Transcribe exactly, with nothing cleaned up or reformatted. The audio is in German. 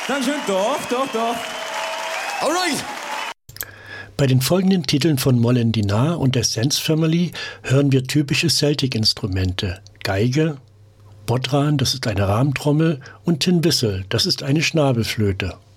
Dankeschön. Doch, doch, doch. Alright. Bei den folgenden Titeln von Molendinar und der Sense Family hören wir typische Celtic-Instrumente. Geige, Bodhran, das ist eine Rahmentrommel, und Tin Whistle, das ist eine Schnabelflöte.